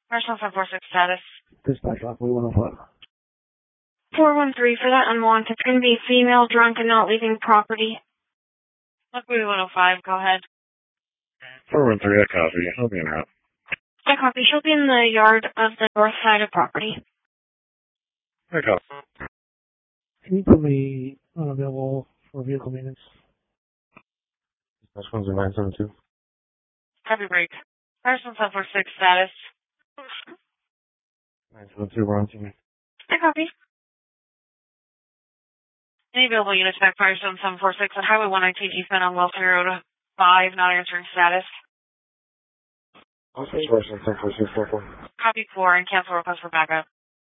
Firestone 746 status. Dispatch Lockwood 105. 413 for that unwanted. It's going to be female, drunk, and not leaving property. Lockwood 105, go ahead. 413, I copy. I'll be in route. I copy. She'll be in the yard of the north side of property. I copy. Can you put me unavailable for vehicle maintenance? Dispatch 10972. Copy break. Firestone 746 status. 972, we're on team. I copy. Any available units back Firestone 746 at Highway 119 eastbound on Welfare Road 5, not answering status. Firestone 746, 44. Copy 4 and cancel request for backup.